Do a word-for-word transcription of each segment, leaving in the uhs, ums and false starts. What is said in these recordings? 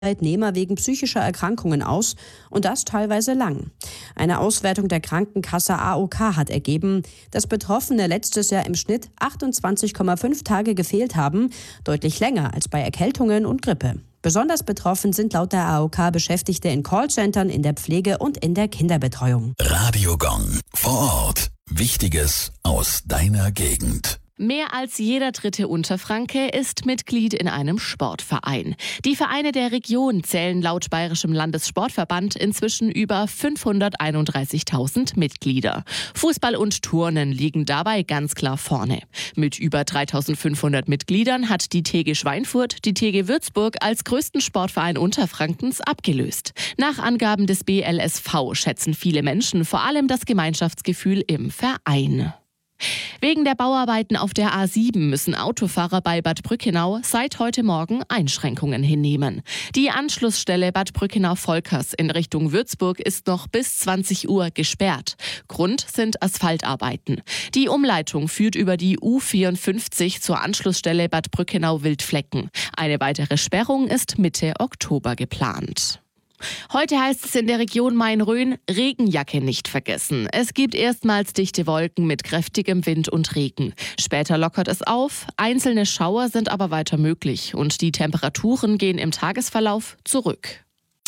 Arbeitnehmer wegen psychischer Erkrankungen aus und das teilweise lang. Eine Auswertung der Krankenkasse A O K hat ergeben, dass Betroffene letztes Jahr im Schnitt achtundzwanzig Komma fünf Tage gefehlt haben, deutlich länger als bei Erkältungen und Grippe. Besonders betroffen sind laut der A O K Beschäftigte in Callcentern, in der Pflege und in der Kinderbetreuung. Radio Gong. Vor Ort. Wichtiges aus deiner Gegend. Mehr als jeder dritte Unterfranke ist Mitglied in einem Sportverein. Die Vereine der Region zählen laut Bayerischem Landessportverband inzwischen über fünfhunderteinunddreißigtausend Mitglieder. Fußball und Turnen liegen dabei ganz klar vorne. Mit über dreitausendfünfhundert Mitgliedern hat die T G Schweinfurt die T G Würzburg als größten Sportverein Unterfrankens abgelöst. Nach Angaben des B L S V schätzen viele Menschen vor allem das Gemeinschaftsgefühl im Verein. Wegen der Bauarbeiten auf der A sieben müssen Autofahrer bei Bad Brückenau seit heute Morgen Einschränkungen hinnehmen. Die Anschlussstelle Bad Brückenau-Volkers in Richtung Würzburg ist noch bis zwanzig Uhr gesperrt. Grund sind Asphaltarbeiten. Die Umleitung führt über die U vierundfünfzig zur Anschlussstelle Bad Brückenau-Wildflecken. Eine weitere Sperrung ist Mitte Oktober geplant. Heute heißt es in der Region Main-Rhön, Regenjacke nicht vergessen. Es gibt erstmals dichte Wolken mit kräftigem Wind und Regen. Später lockert es auf, einzelne Schauer sind aber weiter möglich und die Temperaturen gehen im Tagesverlauf zurück.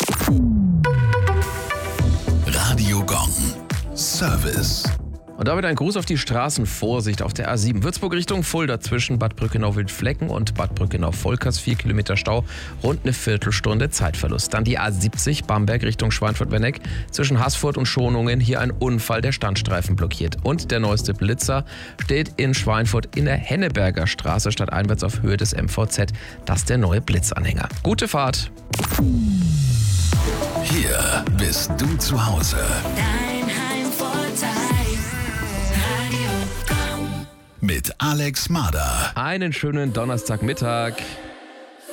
Radio Gong. Service. Und damit ein Gruß auf die Straßenvorsicht auf der A sieben. Würzburg Richtung Fulda zwischen Bad Brückenau-Wildflecken und Bad Brückenau-Volkers. Vier Kilometer Stau, rund eine Viertelstunde Zeitverlust. Dann die A siebzig Bamberg Richtung Schweinfurt-Werneck. Zwischen Haßfurt und Schonungen hier ein Unfall, der Standstreifen blockiert. Und der neueste Blitzer steht in Schweinfurt in der Henneberger Straße stadteinwärts auf Höhe des M V Z. Das ist der neue Blitzanhänger. Gute Fahrt. Hier bist du zu Hause. Mit Alex Mader. Einen schönen Donnerstagmittag.